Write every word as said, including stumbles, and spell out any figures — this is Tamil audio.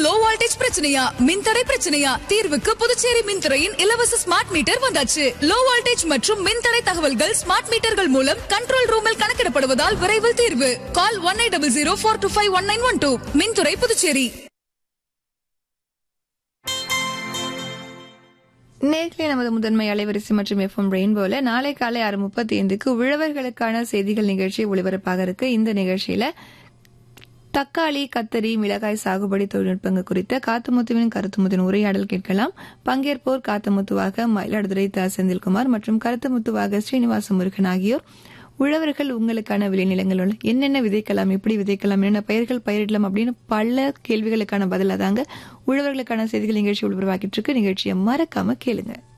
லோ வோல்டேஜ் பிரச்சனையா, மின்தடை பிரச்சனையா? தீர்வுக்கு புதுச்சேரி மின்துறையின் இலவச ஸ்மார்ட் மீட்டர் வந்தாச்சு. லோ வோல்டேஜ் மற்றும் மின்தடை தகவல்கள் ஸ்மார்ட் மீட்டர்கள் மூலம் கண்ட்ரோல் ரூமில் கணக்கிடப்படுவதால் விரைவில் தீர்வு. கால் one eight double zero four two five one nine one two. மின்துறை புதுச்சேரி. நேர்களை நமது முதன்மை அலைவரிசை மற்றும் எஃப்எம் ரெயின்போல நாளை காலை ஆறு முப்பத்தி ஐந்துக்கு உழவர்களுக்கான செய்திகள் நிகழ்ச்சி ஒளிபரப்பாக இருக்கு. இந்த நிகழ்ச்சியில தக்காளி, கத்தரி, மிளகாய் சாகுபடி தொழில்நுட்பங்கள் குறித்த காத்தமுத்துவின் கருத்துமுத்தின் உரையாடல் கேட்கலாம். பங்கேற்போர் காத்தமுத்துவாக மயிலாடுதுறை த செந்தில்குமார் மற்றும் கருத்துமுத்துவாக ஸ்ரீனிவாச முருகன் ஆகியோர். உழவர்கள் உங்களுக்கான விளைநிலங்கள் என்னென்ன விதைக்கலாம், எப்படி விதைக்கலாம், என்னென்ன பயிர்கள் பயிரிடலாம் அப்படின்னு பல கேள்விகளுக்கான பதிலாக தாங்க உழவர்களுக்கான செய்திகள் நிகழ்ச்சி ஒளிபரப்பாக்கிட்டு இருக்கு. நிகழ்ச்சியை மறக்காம கேளுங்க.